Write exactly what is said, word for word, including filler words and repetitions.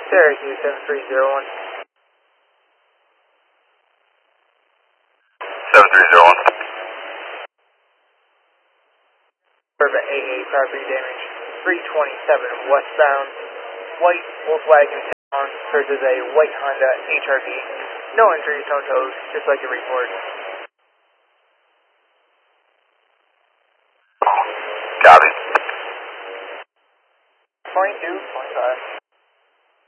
Syracuse seven three zero one. seven three zero one. Urban eight eight, property damage. three twenty-seven westbound. White Volkswagen Tiguan versus a white Honda H R V. No injuries, no tows, just like the report. Copy. twenty-two, twenty-five.